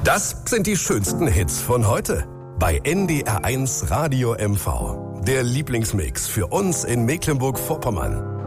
Das sind die schönsten Hits von heute. Bei NDR1 Radio MV. Der Lieblingsmix für uns in Mecklenburg-Vorpommern.